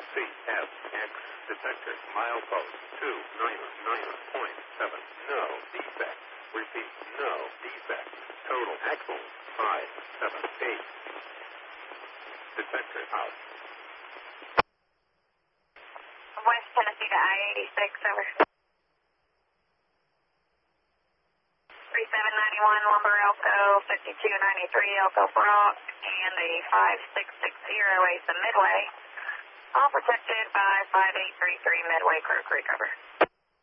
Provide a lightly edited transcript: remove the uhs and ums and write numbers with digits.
CFX detector milepost 299.7. No defect. Repeat, no defect. Total axle 578. Detector out. West Tennessee to I-86, over. 3791 Lumber Elko, 5293 Elko Brock, and a 5660 Asa Midway. All protected by 5833 Midway Crow Creek, over.